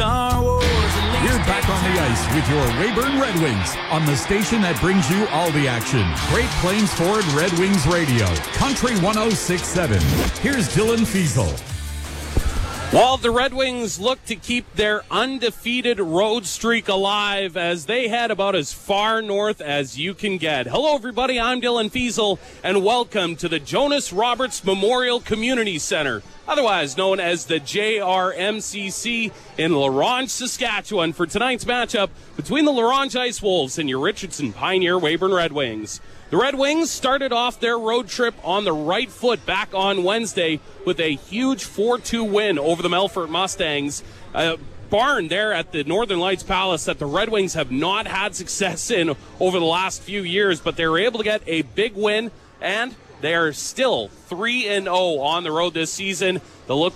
Star Wars. We're back on the ice with your Weyburn Red Wings on the station that brings you all the action. Great Plains Ford Red Wings Radio, Country 106.7. Here's Dylan Fiesel. Well, the Red Wings look to keep their undefeated road streak alive as they head about as far north as you can get. Hello, everybody. I'm Dylan Fiesel, and welcome to the Jonas Roberts Memorial Community Center, otherwise known as the JRMCC in La Ronge, Saskatchewan, for tonight's matchup between the La Ronge Ice Wolves and your Richardson Pioneer Weyburn Red Wings. The Red Wings started off their road trip on the right foot back on Wednesday with a huge 4-2 win over the Melfort Mustangs. A barn there at the Northern Lights Palace that the Red Wings have not had success in over the last few years, but they were able to get a big win, and they are still 3-0 on the road this season. The look